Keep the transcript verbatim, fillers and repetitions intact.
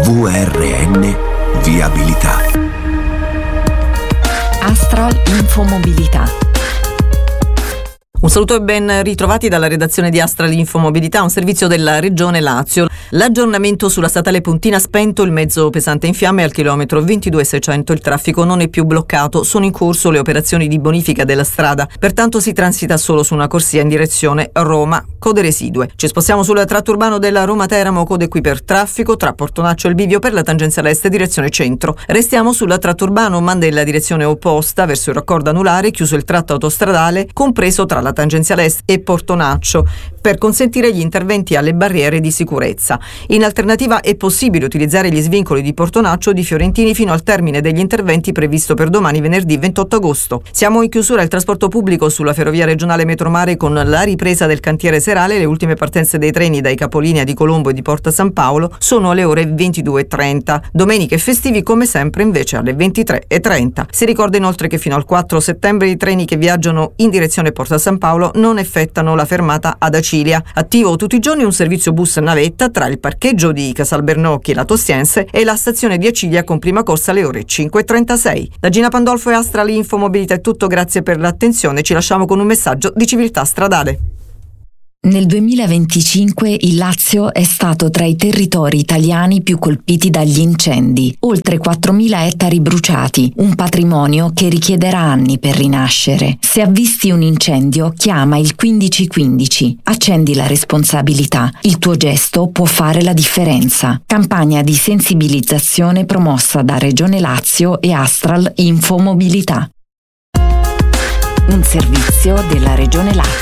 V R N Viabilità. Astral Infomobilità. Un saluto e ben ritrovati dalla redazione di Astral Infomobilità, un servizio della Regione Lazio. L'aggiornamento sulla statale Pontina spento, il mezzo pesante in fiamme al chilometro ventidue seicento, il traffico non è più bloccato, sono in corso le operazioni di bonifica della strada, pertanto si transita solo su una corsia in direzione Roma, code residue. Ci spostiamo sul tratto urbano della Roma-Teramo, code qui per traffico, tra Portonaccio e il bivio per la tangenziale est direzione centro. Restiamo sul tratto urbano, ma nella direzione opposta, verso il raccordo anulare, chiuso il tratto autostradale, compreso tra la tangenziale est e Portonaccio, per consentire gli interventi alle barriere di sicurezza. In alternativa è possibile utilizzare gli svincoli di Portonaccio di Fiorentini fino al termine degli interventi previsto per domani venerdì ventotto agosto. Siamo in chiusura al trasporto pubblico sulla ferrovia regionale Metromare con la ripresa del cantiere serale. Le ultime partenze dei treni dai capolinea di Colombo e di Porta San Paolo sono alle ore ventidue e trenta. Domeniche e festivi come sempre invece alle ventitré e trenta. Si ricorda inoltre che fino al quattro settembre i treni che viaggiano in direzione Porta San Paolo non effettano la fermata ad Acilia. Attivo tutti i giorni un servizio bus navetta tra il parcheggio di Casalbernocchi e la Tostiense e la stazione di Acilia con prima corsa alle ore cinque e trentasei. Da Gina Pandolfo e Astral Infomobilità è tutto, grazie per l'attenzione. Ci lasciamo con un messaggio di civiltà stradale. Nel duemilaventicinque il Lazio è stato tra i territori italiani più colpiti dagli incendi, oltre quattromila ettari bruciati, un patrimonio che richiederà anni per rinascere. Se avvisti un incendio, chiama il quindici quindici, accendi la responsabilità, il tuo gesto può fare la differenza. Campagna di sensibilizzazione promossa da Regione Lazio e Astral Infomobilità. Un servizio della Regione Lazio.